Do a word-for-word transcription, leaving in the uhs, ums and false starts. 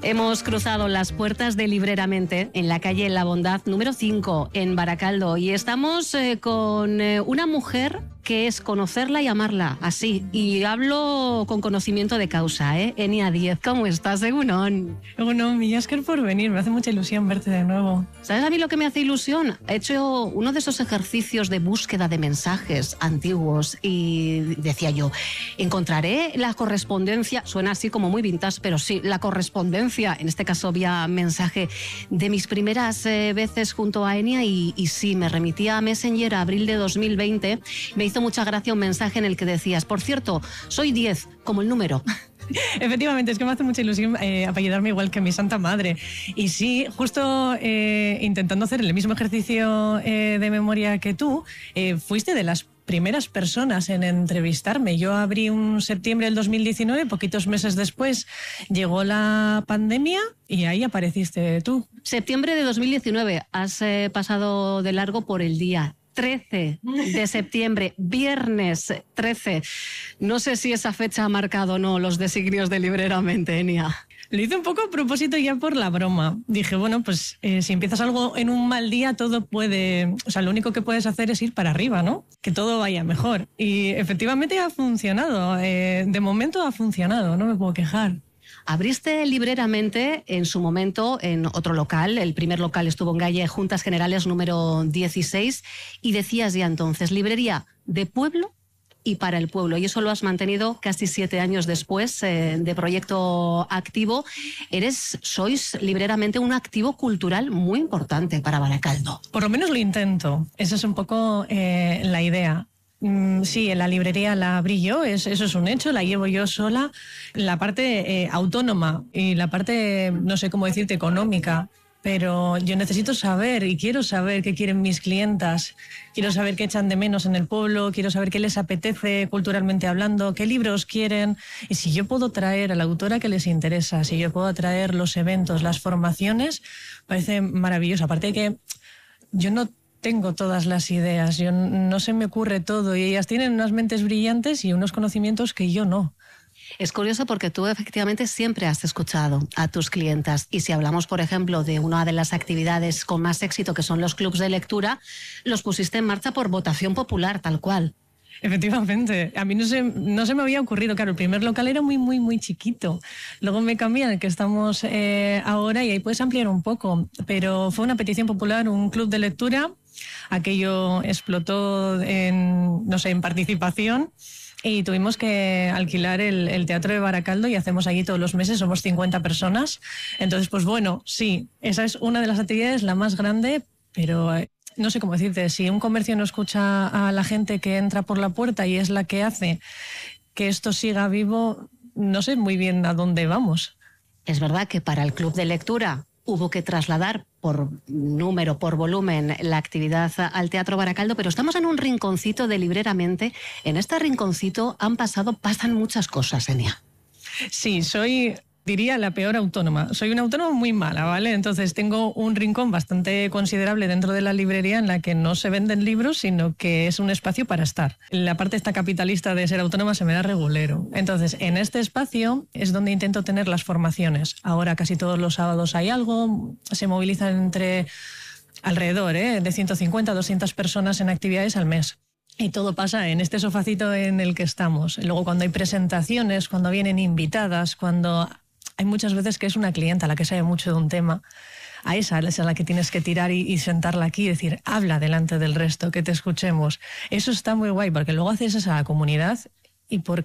Hemos cruzado las puertas de Libreramente en la calle La Bondad número cinco en Baracaldo y estamos eh, con eh, una mujer que es conocerla y amarla, así. Y hablo con conocimiento de causa, ¿eh? Enia Díez, ¿cómo estás, Egunon? Egunon, Millasker, por venir. Me hace mucha ilusión verte de nuevo. ¿Sabes a mí lo que me hace ilusión? He hecho uno de esos ejercicios de búsqueda de mensajes antiguos y decía yo, encontraré la correspondencia, suena así como muy vintage, pero sí, la correspondencia, en este caso vía mensaje, de mis primeras eh, veces junto a Enia y, y sí, me remitía a Messenger a abril de dos mil veinte. Me hizo mucha gracia un mensaje en el que decías, por cierto, soy diez, como el número. Efectivamente, es que me hace mucha ilusión eh, apellidarme igual que mi santa madre. Y sí, justo eh, intentando hacer el mismo ejercicio eh, de memoria que tú, eh, fuiste de las primeras personas en entrevistarme. Yo abrí un septiembre del dos mil diecinueve, poquitos meses después llegó la pandemia y ahí apareciste tú. Septiembre de dos mil diecinueve, has eh, pasado de largo por el día trece de septiembre, viernes trece. No sé si esa fecha ha marcado o no los designios de Libreramente, Enia. Lo hice un poco a propósito ya por la broma. Dije, bueno, pues eh, si empiezas algo en un mal día, todo puede... O sea, lo único que puedes hacer es ir para arriba, ¿no? Que todo vaya mejor. Y efectivamente ha funcionado. Eh, de momento ha funcionado, no me puedo quejar. Abriste Libreramente en su momento en otro local. El primer local estuvo en calle Juntas Generales número dieciséis y decías ya entonces, librería de pueblo y para el pueblo. Y eso lo has mantenido casi siete años después eh, de proyecto activo. Eres, sois Libreramente un activo cultural muy importante para Baracaldo. Por lo menos lo intento. Esa es un poco eh, la idea. Mm, sí, en la librería la abrí yo, es, eso es un hecho, la llevo yo sola. La parte eh, autónoma y la parte, no sé cómo decirte, económica. Pero yo necesito saber y quiero saber qué quieren mis clientas. Quiero saber qué echan de menos en el pueblo, quiero saber qué les apetece culturalmente hablando, qué libros quieren. Y si yo puedo traer a la autora que les interesa, si yo puedo traer los eventos, las formaciones, parece maravilloso. Aparte de que yo no tengo todas las ideas, yo no se me ocurre todo y ellas tienen unas mentes brillantes y unos conocimientos que yo no. Es curioso porque tú efectivamente siempre has escuchado a tus clientas y si hablamos, por ejemplo, de una de las actividades con más éxito que son los clubs de lectura, los pusiste en marcha por votación popular, tal cual. Efectivamente, a mí no se, no se me había ocurrido, claro, el primer local era muy, muy, muy chiquito, luego me cambié al que estamos eh, ahora y ahí puedes ampliar un poco, pero fue una petición popular, un club de lectura, aquello explotó en, no sé, en participación. Y tuvimos que alquilar el, el Teatro de Baracaldo y hacemos allí todos los meses, somos cincuenta personas. Entonces, pues bueno, sí, esa es una de las actividades, la más grande, pero eh, no sé cómo decirte, si un comercio no escucha a la gente que entra por la puerta y es la que hace que esto siga vivo, no sé muy bien a dónde vamos. Es verdad que para el club de lectura hubo que trasladar por número, por volumen, la actividad al Teatro Baracaldo, pero estamos en un rinconcito de Libreramente. En este rinconcito han pasado, pasan muchas cosas, Enia. Sí, soy, diría, la peor autónoma. Soy una autónoma muy mala, ¿vale? Entonces tengo un rincón bastante considerable dentro de la librería en la que no se venden libros, sino que es un espacio para estar. La parte esta capitalista de ser autónoma se me da regulero. Entonces, en este espacio es donde intento tener las formaciones. Ahora casi todos los sábados hay algo, se movilizan entre alrededor ¿eh? de ciento cincuenta a doscientas personas en actividades al mes. Y todo pasa en este sofacito en el que estamos. Luego cuando hay presentaciones, cuando vienen invitadas, cuando... Hay muchas veces que es una clienta la que sabe mucho de un tema, a esa es a la que tienes que tirar y, y sentarla aquí y decir, habla delante del resto, que te escuchemos. Eso está muy guay, porque luego haces esa comunidad y por